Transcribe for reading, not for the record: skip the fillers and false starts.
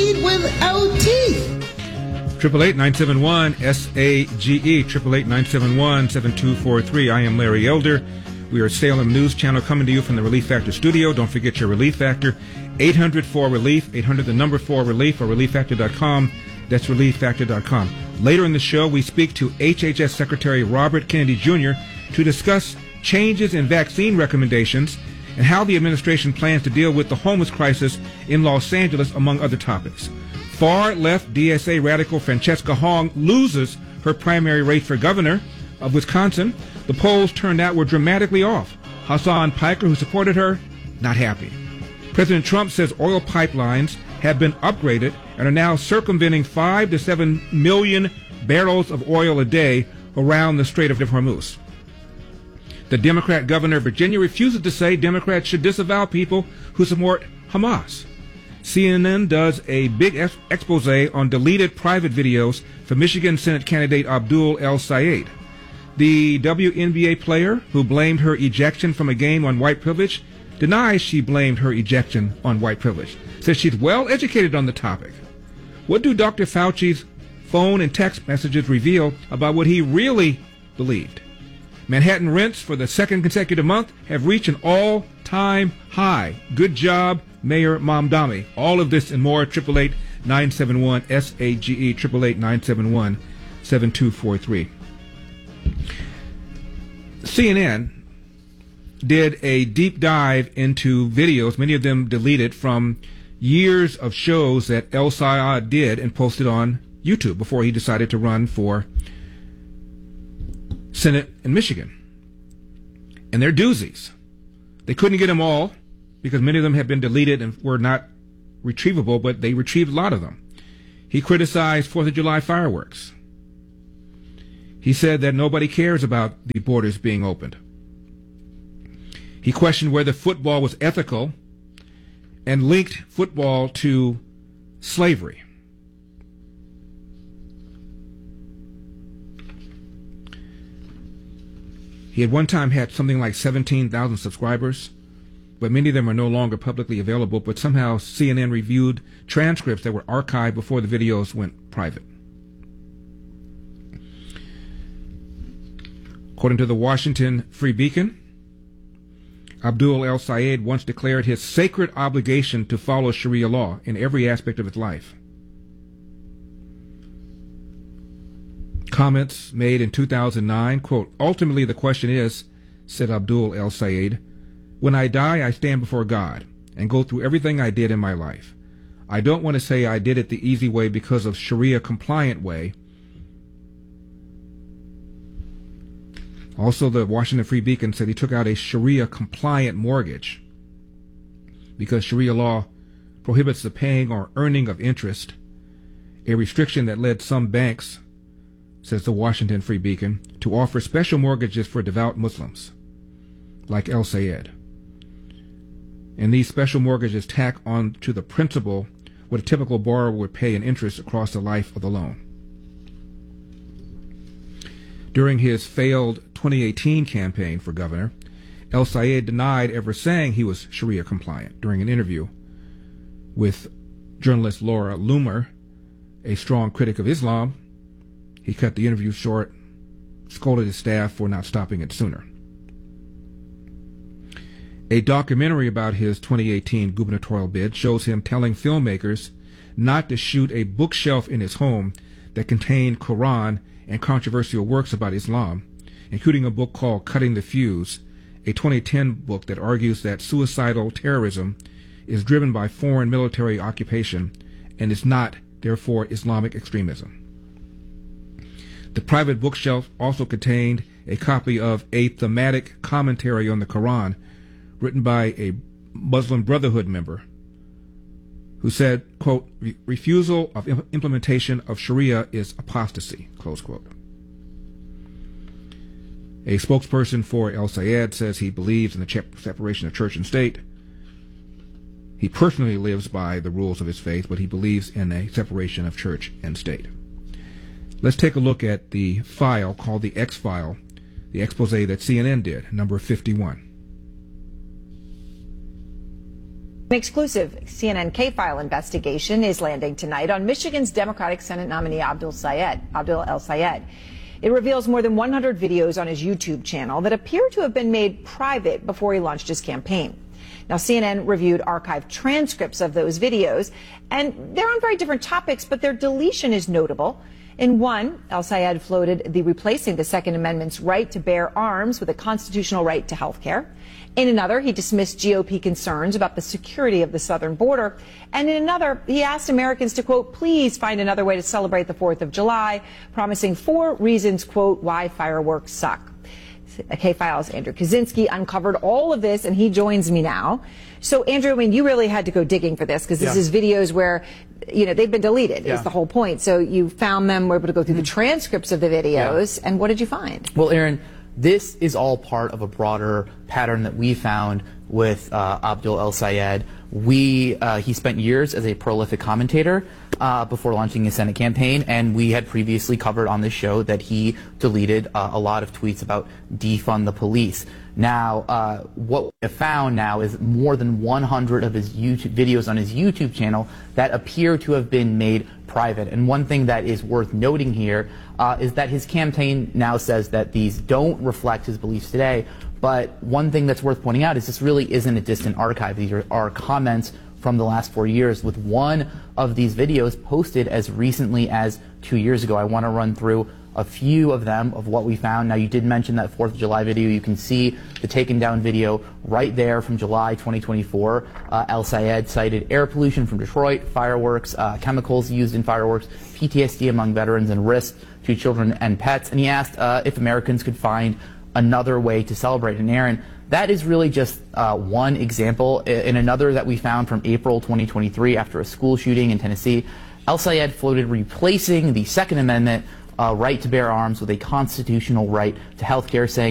without teeth. 888-971-SAGE, 888-971-7243. I am Larry Elder. We are Salem News Channel coming to you from the Relief Factor studio. Don't forget your Relief Factor, 800-4RELIEF, 800-4RELIEF, or ReliefFactor.com. That's ReliefFactor.com. Later in the show, we speak to HHS Secretary Robert Kennedy Jr. to discuss changes in vaccine recommendations and how the administration plans to deal with the homeless crisis in Los Angeles, among other topics. Far-left DSA radical Francesca Hong loses her primary race for governor of Wisconsin. The polls turned out were dramatically off. Hassan Piker, who supported her, not happy. President Trump says oil pipelines have been upgraded and are now circumventing 5 to 7 million barrels of oil a day around the Strait of Hormuz. The Democrat governor of Virginia refuses to say Democrats should disavow people who support Hamas. CNN does a big expose on deleted private videos for Michigan Senate candidate Abdul El-Sayed. The WNBA player who blamed her ejection from a game on white privilege denies she blamed her ejection on white privilege, says she's well educated on the topic. What do Dr. Fauci's phone and text messages reveal about what he really believed? Manhattan rents for the second consecutive month have reached an all-time high. Good job, Mayor Mamdani. All of this and more, 888-971-SAGE, 888-971-7243. CNN did a deep dive into videos, many of them deleted from years of shows that El-Sayed did and posted on YouTube before he decided to run for Senate in Michigan. And they're doozies. They couldn't get them all because many of them had been deleted and were not retrievable, but they retrieved a lot of them. He criticized 4th of July fireworks. He said that nobody cares about the borders being opened. He questioned whether football was ethical and linked football to slavery. He had one time had something like 17,000 subscribers, but many of them are no longer publicly available, but somehow CNN reviewed transcripts that were archived before the videos went private. According to the Washington Free Beacon, Abdul El-Sayed once declared his sacred obligation to follow Sharia law in every aspect of his life. Comments made in 2009, quote, "Ultimately the question is," said Abdul El-Sayed, "when I die, I stand before God and go through everything I did in my life. I don't want to say I did it the easy way because of Sharia-compliant way." Also, the Washington Free Beacon said he took out a Sharia-compliant mortgage because Sharia law prohibits the paying or earning of interest, a restriction that led some banks, says the Washington Free Beacon, to offer special mortgages for devout Muslims, like El-Sayed. And these special mortgages tack on to the principal what a typical borrower would pay in interest across the life of the loan. During his failed 2018 campaign for governor, El-Sayed denied ever saying he was Sharia compliant. During an interview with journalist Laura Loomer, a strong critic of Islam, he cut the interview short, scolded his staff for not stopping it sooner. A documentary about his 2018 gubernatorial bid shows him telling filmmakers not to shoot a bookshelf in his home that contained Quran and controversial works about Islam, including a book called Cutting the Fuse, a 2010 book that argues that suicidal terrorism is driven by foreign military occupation and is not, therefore, Islamic extremism. The private bookshelf also contained a copy of a thematic commentary on the Quran written by a Muslim Brotherhood member who said, quote, "Refusal of implementation of Sharia is apostasy," close quote. A spokesperson for El-Sayed says he believes in the separation of church and state. He personally lives by the rules of his faith, but he believes in a separation of church and state. Let's take a look at the file called the X-File, the expose that CNN did, number 51. Exclusive CNN K-File investigation is landing tonight on Michigan's Democratic Senate nominee Abdul El Sayed. It reveals more than 100 videos on his YouTube channel that appear to have been made private before he launched his campaign. Now, CNN reviewed archived transcripts of those videos, and they're on very different topics, but their deletion is notable. In one, El Sayed floated replacing the Second Amendment's right to bear arms with a constitutional right to health care. In another, he dismissed GOP concerns about the security of the southern border. And in another, he asked Americans to, quote, please find another way to celebrate the 4th of July, promising 4 reasons, quote, why fireworks suck. K-File's Andrew Kaczynski uncovered all of this, and he joins me now. So, Andrew, I mean, you really had to go digging for this, because this is videos where, you know, they've been deleted, is the whole point. So you found them, were able to go through the transcripts of the videos, and what did you find? Well, Aaron, this is all part of a broader pattern that we found with Abdul El Sayed. He spent years as a prolific commentator before launching his Senate campaign, and we had previously covered on this show that he deleted a lot of tweets about defund the police. Now, what we have found now is more than 100 of his YouTube videos on his YouTube channel that appear to have been made private. And one thing that is worth noting here is that his campaign now says that these don't reflect his beliefs today. But one thing that's worth pointing out is this really isn't a distant archive. These are comments from the last 4 years, with one of these videos posted as recently as 2 years ago. I want to run through a few of them of what we found. Now, you did mention that 4th of July video. You can see the taken down video right there from July 2024. El Sayed cited air pollution from Detroit, fireworks, chemicals used in fireworks, PTSD among veterans, and risk to children and pets. And he asked if Americans could find another way to celebrate. And Aaron, that is really just one example. In another that we found from April 2023, after a school shooting in Tennessee, El Sayed floated replacing the Second Amendment right to bear arms with a constitutional right to health care, saying